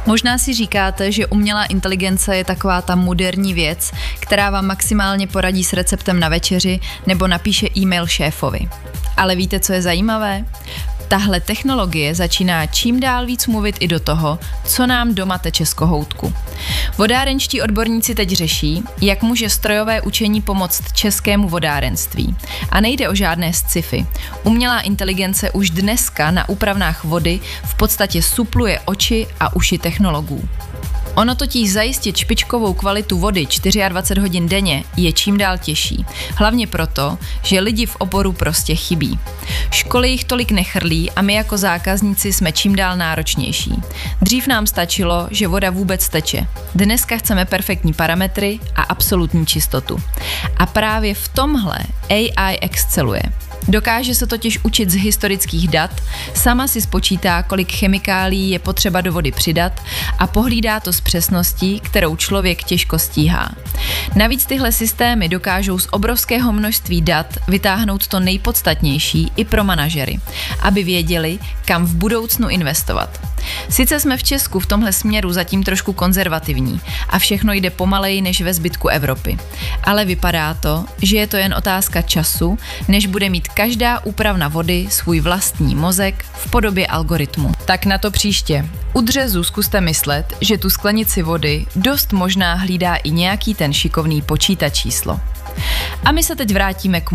Možná si říkáte, že umělá inteligence je taková ta moderní věc, která vám maximálně poradí s receptem na večeři nebo napíše e-mail šéfovi. Ale víte, co je zajímavé? Tahle technologie začíná čím dál víc mluvit i do toho, co nám doma teče z kohoutku. Vodárenští odborníci teď řeší, jak může strojové učení pomoct českému vodárenství. A nejde o žádné sci-fi. Umělá inteligence už dneska na úpravnách vody v podstatě supluje oči a uši technologů. Ono totiž zajistit špičkovou kvalitu vody 24 hodin denně je čím dál těžší. Hlavně proto, že lidi v oboru prostě chybí. Školy jich tolik nechrlí a my jako zákazníci jsme čím dál náročnější. Dřív nám stačilo, že voda vůbec teče. Dneska chceme perfektní parametry a absolutní čistotu. A právě v tomhle AI exceluje. Dokáže se totiž učit z historických dat, sama si spočítá, kolik chemikálií je potřeba do vody přidat a pohlídá to s přesností, kterou člověk těžko stíhá. Navíc tyhle systémy dokážou z obrovského množství dat vytáhnout to nejpodstatnější i pro manažery, aby věděli, kam v budoucnu investovat. Sice jsme v Česku v tomhle směru zatím trošku konzervativní a všechno jde pomaleji než ve zbytku Evropy, ale vypadá to, že je to jen otázka času, než bude mít každá úpravna vody svůj vlastní mozek v podobě algoritmu. Tak na to příště. U dřezu zkuste myslet, že tu sklenici vody dost možná hlídá i nějaký ten šikovný počítač číslo. A my se teď vrátíme k